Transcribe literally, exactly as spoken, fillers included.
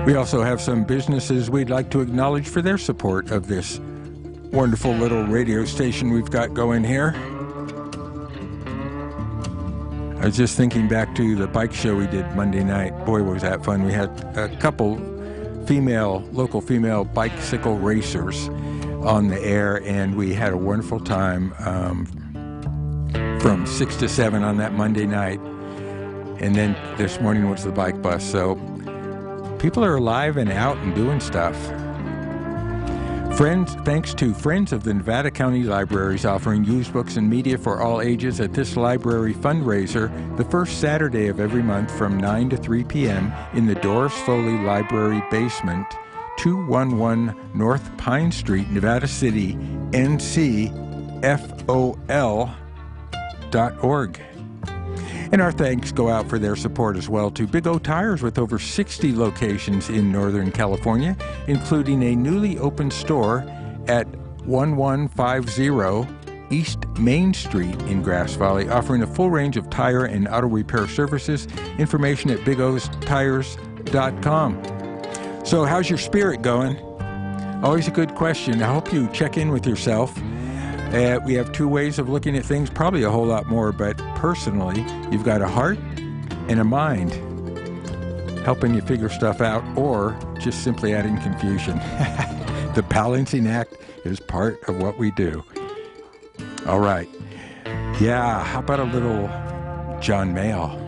We also have some businesses we'd like to acknowledge for their support of this wonderful little radio station we've got going here. I was just thinking back to the bike show we did Monday night. Boy, was that fun. We had a couple female, local female bicycle racers on the air, and we had a wonderful time um, from six to seven on that Monday night. And then this morning was the bike bus. So people are alive and out and doing stuff. Friends, thanks to Friends of the Nevada County Libraries offering used books and media for all ages at this library fundraiser the first Saturday of every month from nine to three p.m. in the Doris Foley Library basement, two eleven North Pine Street, Nevada City, N C F O L dot org. And our thanks go out for their support as well to Big O Tires with over sixty locations in Northern California, including a newly opened store at eleven fifty East Main Street in Grass Valley, offering a full range of tire and auto repair services. Information at big o's tires dot com. So how's your spirit going? Always a good question. I hope you check in with yourself. Uh, we have two ways of looking at things, probably a whole lot more, but personally, you've got a heart and a mind helping you figure stuff out, or just simply adding confusion. The balancing act is part of what we do. All right. Yeah, how about a little John Mayall?